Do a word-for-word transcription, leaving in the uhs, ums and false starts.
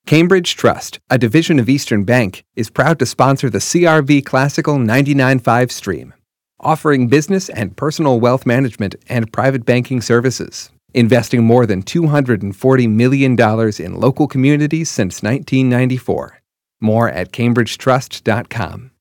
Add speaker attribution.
Speaker 1: Cambridge Trust, a division of Eastern Bank, is proud to sponsor the C R V Classical ninety-nine point five stream, offering business and personal wealth management and private banking services, investing more than two hundred forty million dollars in local communities since nineteen ninety-four. More at cambridge trust dot com.